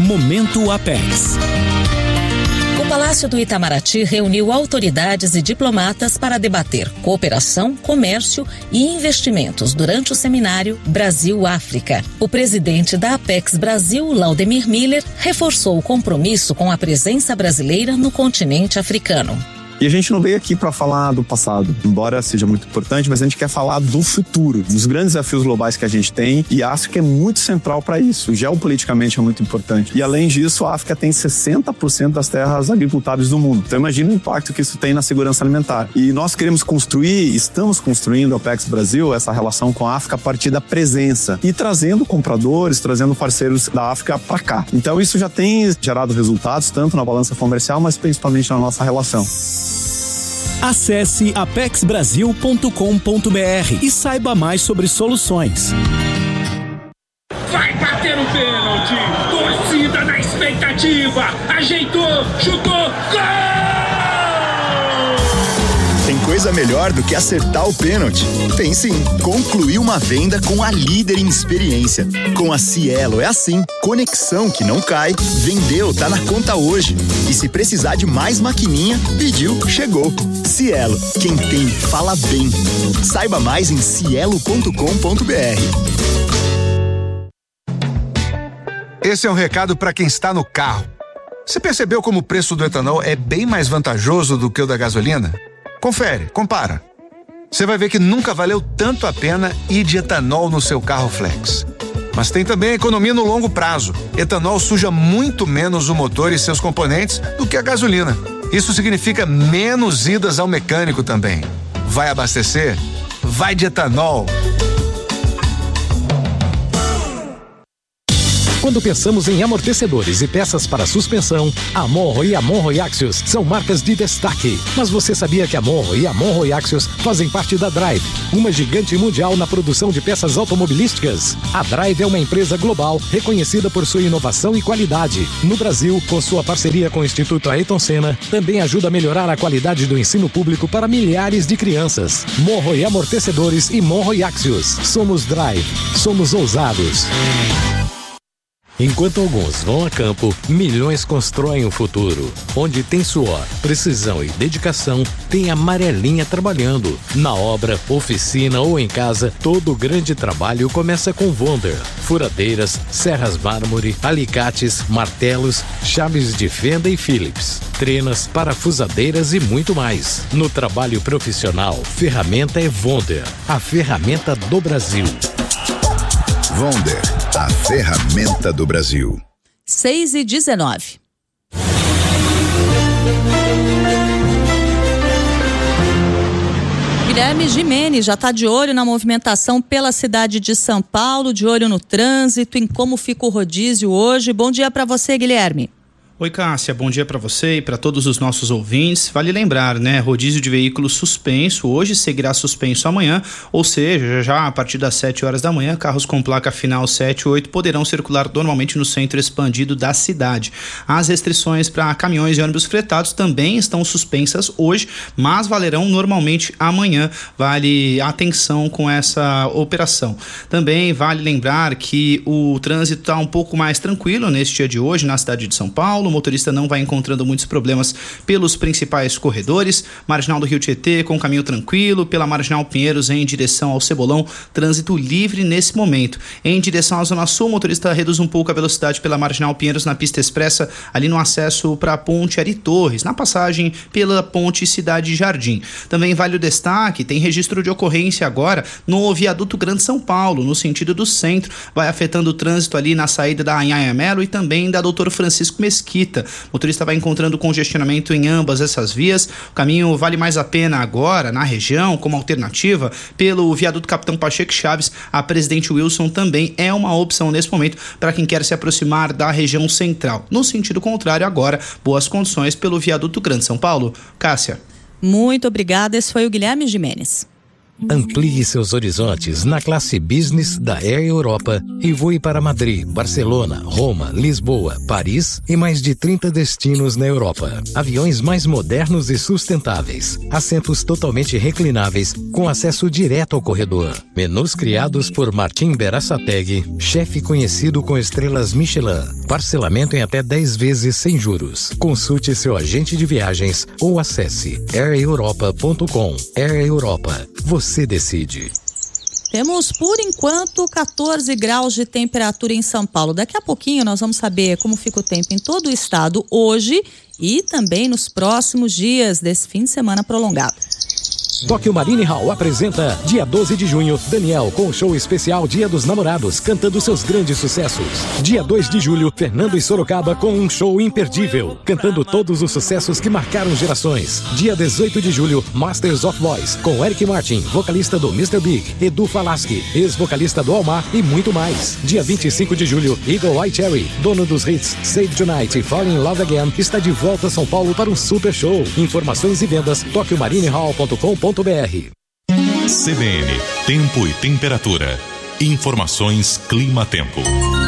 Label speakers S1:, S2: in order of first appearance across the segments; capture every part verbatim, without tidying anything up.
S1: Momento Apex.
S2: O Palácio do Itamaraty reuniu autoridades e diplomatas para debater cooperação, comércio e investimentos durante o seminário Brasil-África. O presidente da Apex Brasil, Laudemir Miller, reforçou o compromisso com a presença brasileira no continente africano.
S3: E a gente não veio aqui para falar do passado, embora seja muito importante, mas a gente quer falar do futuro, dos grandes desafios globais que a gente tem, e a África é muito central para isso, geopoliticamente é muito importante. E além disso, a África tem sessenta por cento das terras agricultáveis do mundo. Então imagina o impacto que isso tem na segurança alimentar. E nós queremos construir, estamos construindo a Apex Brasil, essa relação com a África a partir da presença e trazendo compradores, trazendo parceiros da África para cá. Então isso já tem gerado resultados, tanto na balança comercial, mas principalmente na nossa relação.
S1: Acesse apex brasil ponto com ponto b r e saiba mais sobre soluções.
S4: Vai bater o pênalti! Torcida na expectativa! Ajeitou! Chutou! Gol!
S5: Tem coisa melhor do que acertar o pênalti? Tem sim. Concluir uma venda com a líder em experiência. Com a Cielo é assim. Conexão que não cai. Vendeu, tá na conta hoje. E se precisar de mais maquininha, pediu, chegou. Cielo, quem tem, fala bem. Saiba mais em cielo ponto com ponto b r.
S6: Esse é um recado para quem está no carro. Você percebeu como o preço do etanol é bem mais vantajoso do que o da gasolina? Confere, compara. Você vai ver que nunca valeu tanto a pena ir de etanol no seu carro flex. Mas tem também a economia no longo prazo. Etanol suja muito menos o motor e seus componentes do que a gasolina. Isso significa menos idas ao mecânico também. Vai abastecer? Vai de etanol.
S7: Quando pensamos em amortecedores e peças para suspensão, a Monro e a Monro Axios são marcas de destaque. Mas você sabia que a Monro e a Monro Axios fazem parte da Drive, uma gigante mundial na produção de peças automobilísticas? A Drive é uma empresa global reconhecida por sua inovação e qualidade. No Brasil, com sua parceria com o Instituto Ayrton Senna, também ajuda a melhorar a qualidade do ensino público para milhares de crianças. Monro e Amortecedores e Monro Axios. Somos Drive. Somos ousados. Enquanto alguns vão a campo, milhões constroem o futuro. Onde tem suor, precisão e dedicação, tem a Amarelinha trabalhando. Na obra, oficina ou em casa, todo grande trabalho começa com Wonder. Furadeiras, serras mármore, alicates, martelos, chaves de fenda e Phillips. Trenas, parafusadeiras e muito mais. No trabalho profissional, ferramenta é Wonder, a ferramenta do Brasil.
S5: Wonder, a ferramenta do Brasil.
S8: seis e dezenove. Guilherme Gimenez já está de olho na movimentação pela cidade de São Paulo, de olho no trânsito, em como fica o rodízio hoje. Bom dia para você, Guilherme.
S9: Oi, Cássia, bom dia para você e para todos os nossos ouvintes. Vale lembrar, né, rodízio de veículos suspenso, hoje seguirá suspenso amanhã, ou seja, já a partir das sete horas da manhã, carros com placa final sete e oito poderão circular normalmente no centro expandido da cidade. As restrições para caminhões e ônibus fretados também estão suspensas hoje, mas valerão normalmente amanhã. Vale atenção com essa operação. Também vale lembrar que o trânsito está um pouco mais tranquilo neste dia de hoje na cidade de São Paulo. O motorista não vai encontrando muitos problemas pelos principais corredores. Marginal do Rio Tietê com caminho tranquilo, pela Marginal Pinheiros em direção ao Cebolão, trânsito livre nesse momento. Em direção à Zona Sul, o motorista reduz um pouco a velocidade pela Marginal Pinheiros na pista expressa, ali no acesso para a Ponte Ari Torres, na passagem pela Ponte Cidade Jardim. Também vale o destaque, tem registro de ocorrência agora no viaduto Grande São Paulo, no sentido do centro, vai afetando o trânsito ali na saída da Anhanha Melo e também da Doutor Francisco Mesquita. O motorista vai encontrando congestionamento em ambas essas vias. O caminho vale mais a pena agora, na região, como alternativa, pelo viaduto Capitão Pacheco Chaves. A Presidente Wilson também é uma opção nesse momento para quem quer se aproximar da região central. No sentido contrário, agora, boas condições pelo viaduto Grande São Paulo. Cássia.
S8: Muito obrigada. Esse foi o Guilherme Gimenez.
S7: Amplie seus horizontes na classe Business da Air Europa e voe para Madrid, Barcelona, Roma, Lisboa, Paris e mais de trinta destinos na Europa. Aviões mais modernos e sustentáveis, assentos totalmente reclináveis com acesso direto ao corredor. Menus criados por Martim Berasategui, chefe conhecido com estrelas Michelin. Parcelamento em até dez vezes sem juros. Consulte seu agente de viagens ou acesse air europa ponto com. Air Europa. Você decide.
S8: Temos, por enquanto, quatorze graus de temperatura em São Paulo. Daqui a pouquinho nós vamos saber como fica o tempo em todo o estado hoje e também nos próximos dias desse fim de semana prolongado.
S7: Tóquio Marine Hall apresenta dia doze de junho, Daniel com o show especial Dia dos Namorados, cantando seus grandes sucessos. Dia dois de julho, Fernando e Sorocaba com um show imperdível, cantando todos os sucessos que marcaram gerações. Dia dezoito de julho, Masters of Voice, com Eric Martin, vocalista do mister Big, Edu Falaschi, ex-vocalista do Almar e muito mais. Dia vinte e cinco de julho, Eagle Eye Cherry, dono dos hits Save Tonight e Fall in Love Again, está de volta a São Paulo para um super show. Informações e vendas, tóquio marine hall ponto com ponto br.
S10: C B N, tempo e temperatura. Informações Clima-Tempo.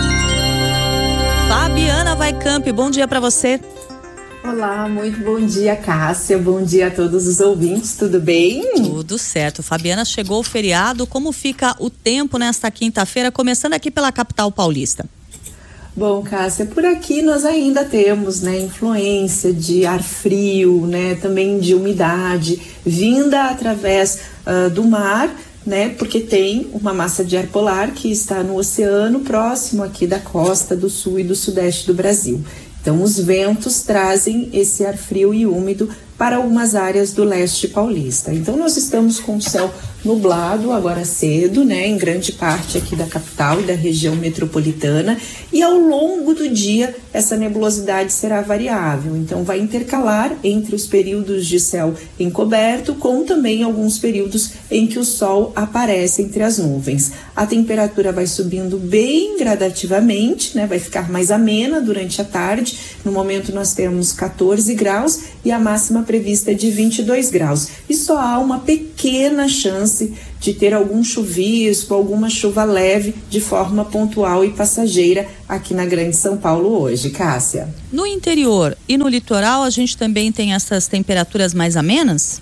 S8: Fabiana Vaicamp, bom dia para você.
S11: Olá, muito bom dia, Cássia. Bom dia a todos os ouvintes, tudo bem?
S8: Tudo certo. Fabiana, chegou o feriado. Como fica o tempo nesta quinta-feira, começando aqui pela capital paulista?
S11: Bom, Cássia, por aqui nós ainda temos, né, influência de ar frio, né, também de umidade, vinda através uh, do mar, né, porque tem uma massa de ar polar que está no oceano próximo aqui da costa do sul e do sudeste do Brasil. Então, os ventos trazem esse ar frio e úmido para algumas áreas do leste paulista. Então, nós estamos com o céu nublado agora cedo, né, em grande parte aqui da capital e da região metropolitana, e ao longo do dia essa nebulosidade será variável, então vai intercalar entre os períodos de céu encoberto com também alguns períodos em que o sol aparece entre as nuvens. A temperatura vai subindo bem gradativamente, né, vai ficar mais amena durante a tarde. No momento nós temos quatorze graus e a máxima prevista é de vinte e dois graus, e só há uma pequena chance de ter algum chuvisco, alguma chuva leve de forma pontual e passageira aqui na Grande São Paulo hoje, Cássia.
S8: No interior e no litoral a gente também tem essas temperaturas mais amenas?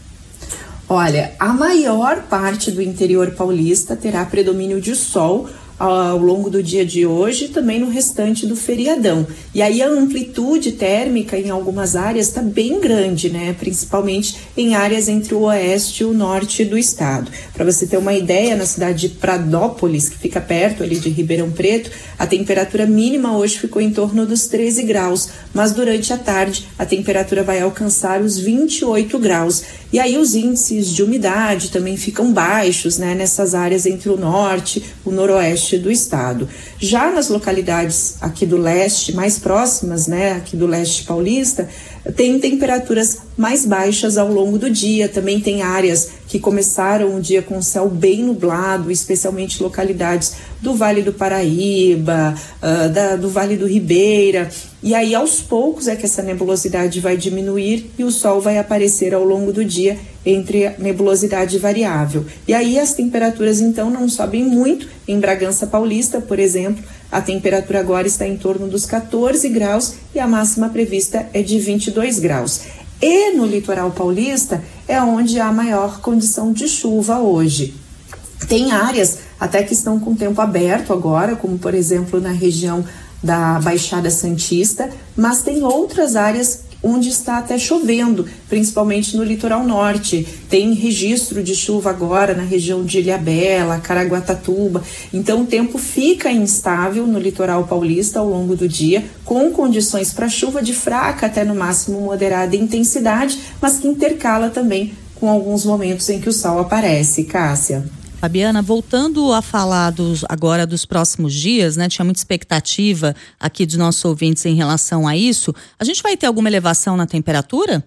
S11: Olha, a maior parte do interior paulista terá predomínio de sol ao longo do dia de hoje e também no restante do feriadão. E aí a amplitude térmica em algumas áreas está bem grande, né? Principalmente em áreas entre o oeste e o norte do estado. Para você ter uma ideia, na cidade de Pradópolis, que fica perto ali de Ribeirão Preto, a temperatura mínima hoje ficou em torno dos treze graus, mas durante a tarde a temperatura vai alcançar os vinte e oito graus. E aí os índices de umidade também ficam baixos, né? Nessas áreas entre o norte, o noroeste do estado. Já nas localidades aqui do leste, mais próximas, né, aqui do leste paulista, tem temperaturas mais baixas ao longo do dia. Também tem áreas que começaram o dia com céu bem nublado, especialmente localidades do Vale do Paraíba, uh, da, do Vale do Ribeira. E aí, aos poucos, é que essa nebulosidade vai diminuir e o sol vai aparecer ao longo do dia entre a nebulosidade variável. E aí as temperaturas, então, não sobem muito. Em Bragança Paulista, por exemplo, a temperatura agora está em torno dos quatorze graus e a máxima prevista é de vinte e dois graus. E no litoral paulista é onde há maior condição de chuva hoje. Tem áreas até que estão com tempo aberto agora, como por exemplo na região da Baixada Santista, mas tem outras áreas onde está até chovendo, principalmente no litoral norte. Tem registro de chuva agora na região de Ilhabela, Caraguatatuba. Então o tempo fica instável no litoral paulista ao longo do dia, com condições para chuva de fraca até no máximo moderada intensidade, mas que intercala também com alguns momentos em que o sol aparece, Cássia.
S8: Fabiana, voltando a falar dos, agora dos próximos dias, né? Tinha muita expectativa aqui dos nossos ouvintes em relação a isso. A gente vai ter alguma elevação na temperatura?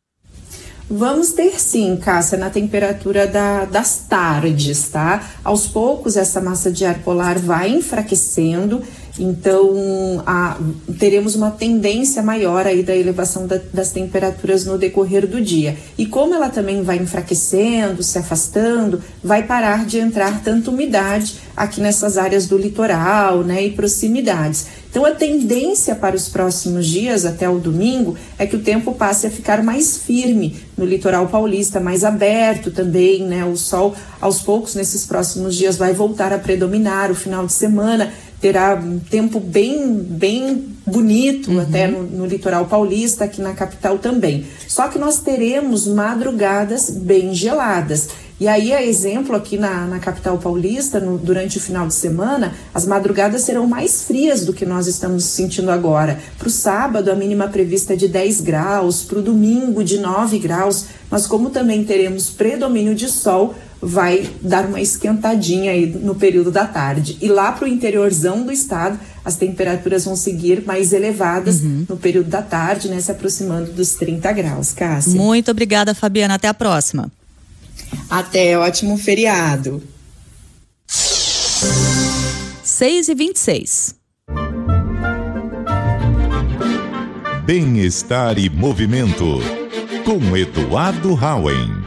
S11: Vamos ter sim, Cássia, na temperatura da, das tardes, tá? Aos poucos essa massa de ar polar vai enfraquecendo Então, a, teremos uma tendência maior aí da elevação da, das temperaturas no decorrer do dia. E como ela também vai enfraquecendo, se afastando, vai parar de entrar tanta umidade aqui nessas áreas do litoral, né, e proximidades. Então, a tendência para os próximos dias, até o domingo, é que o tempo passe a ficar mais firme no litoral paulista, mais aberto também, né? O sol, aos poucos, nesses próximos dias, vai voltar a predominar. O final de semana terá um tempo bem, bem bonito, uhum. até no, no litoral paulista, aqui na capital também. Só que nós teremos madrugadas bem geladas. E aí, a exemplo, aqui na, na capital paulista, no, durante o final de semana, as madrugadas serão mais frias do que nós estamos sentindo agora. Para o sábado, a mínima prevista é de dez graus, para o domingo, de nove graus, mas como também teremos predomínio de sol, vai dar uma esquentadinha aí no período da tarde. E lá para o interiorzão do estado, as temperaturas vão seguir mais elevadas uhum. no período da tarde, né, se aproximando dos trinta graus, Cássia.
S8: Muito obrigada, Fabiana. Até a próxima.
S11: Até, ótimo feriado.
S8: seis e vinte e seis.
S10: Bem-estar e movimento com Eduardo Hauen.